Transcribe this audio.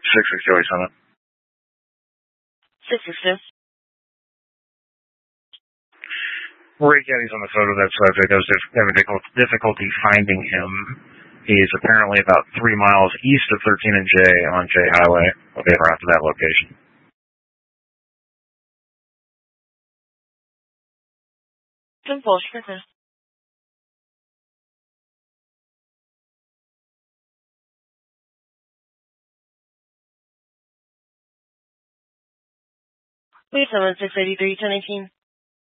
662 Summit. 662. Ray Caddy's on the photo of that subject. I was having difficulty finding him. He's apparently about 3 miles east of 13 and J on J Highway. We'll be around to that location. Simple, sure. Please, 683, 1018.